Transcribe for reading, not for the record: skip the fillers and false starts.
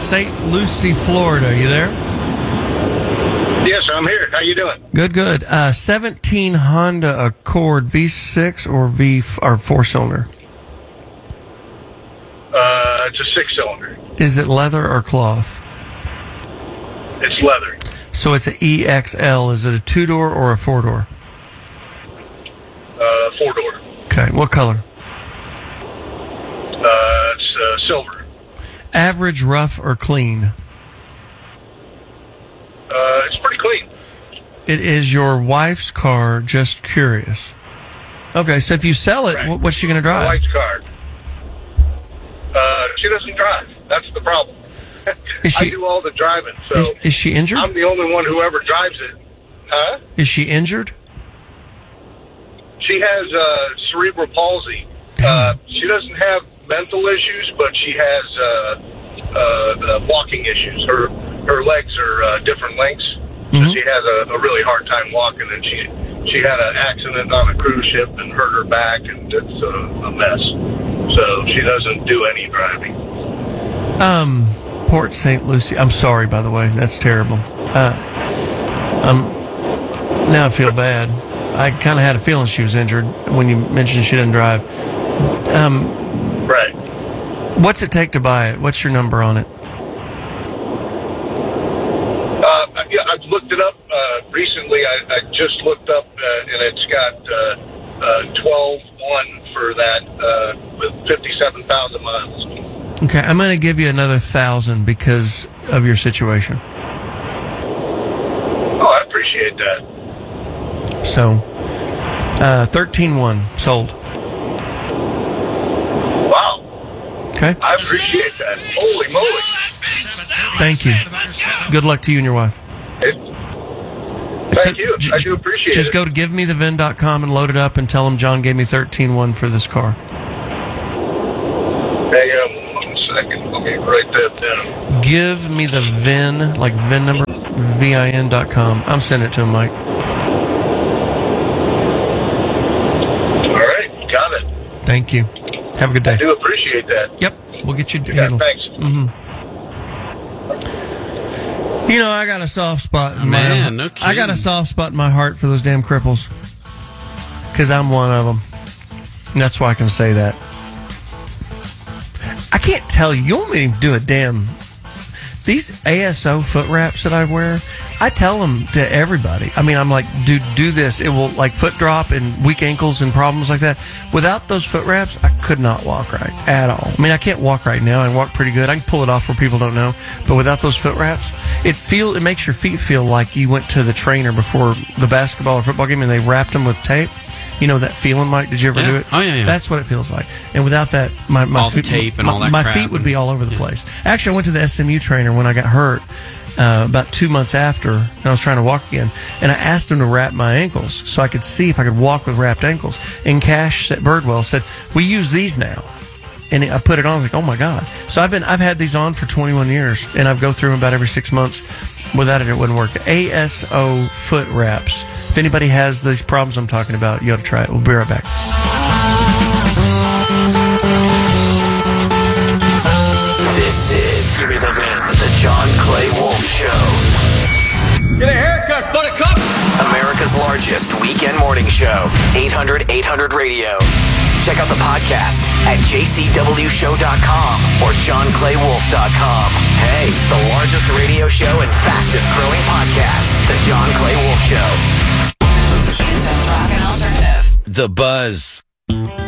St. Lucie, Florida. You there? Yes, I'm here. How you doing? Good. 17 Honda Accord V6 or or 4-cylinder? It's a 6-cylinder. Is it leather or cloth? It's leather. So it's an EXL. Is it a 2-door or a 4-door? 4-door. Okay. What color? It's silver. Average, rough, or clean? It's pretty clean. It is your wife's car. Just curious. Okay, so if you sell it, Right. what's she going to drive? My wife's car. She doesn't drive. That's the problem. I do all the driving, so is she injured? I'm the only one who ever drives it. Huh? Is she injured? She has cerebral palsy. She doesn't have mental issues, but she has walking issues. Her legs are different lengths, so she has a really hard time walking. And she had an accident on a cruise ship and hurt her back, and it's a mess. So she doesn't do any driving. Port St. Lucie. I'm sorry, by the way. That's terrible. Now I feel bad. I kind of had a feeling she was injured when you mentioned she didn't drive. Right. What's it take to buy it? What's your number on it? Yeah, I've looked it up recently. I just looked up, and it's got 12-1 for that with 57,000 miles. Okay, I'm going to give you another 1,000 because of your situation. Oh, I appreciate that. So, 13-1 sold. Wow. Okay. I appreciate that. Holy moly. Thank you. Good luck to you and your wife. Thank you. I do appreciate it. Just go to givemethevin.com and load it up and tell them John gave me 13-1 for this car. Hang on 1 second. Let me write that down. Give me the VIN, like VIN number, VIN.com. I'm sending it to him, Mike. All right. Got it. Thank you. Have a good day. I do appreciate that. Yep. We'll get you Yeah, handled. thanks. You know, I got a soft spot. Man, no kidding. I got a soft spot in my heart for those damn cripples. Because I'm one of them. And that's why I can say that. I can't tell you. You want me to do a damn... These ASO foot wraps that I wear, I tell them to everybody. I mean, I'm like, dude, do this. It will, like, foot drop and weak ankles and problems like that. Without those foot wraps, I could not walk right at all. I mean, I can't walk right now. I walk pretty good. I can pull it off where people don't know. But without those foot wraps, it makes your feet feel like you went to the trainer before the basketball or football game and they wrapped them with tape. You know that feeling, Mike? Did you ever do it? Oh, yeah. That's what it feels like. And without that, my all feet, the tape and all that my crap feet would be all over the place. Actually, I went to the SMU trainer when I got hurt about 2 months after, and I was trying to walk again. And I asked him to wrap my ankles so I could see if I could walk with wrapped ankles. And Cash at Birdwell said, we use these now. And I put it on. I was like, oh my God. So I've had these on for 21 years, and I go through them about every 6 months. Without it, it wouldn't work. ASO foot wraps. If anybody has these problems I'm talking about, you ought to try it. We'll be right back. This is Give Me the Vin, the John Clay Wolf Show. Get a haircut, buttercup! America's largest weekend morning show. 800 Radio. Check out the podcast at jcwshow.com or johnclaywolf.com. Hey, the largest radio show and fastest growing podcast, The John Clay Wolf Show. Houston's Rock and Alternative. The Buzz.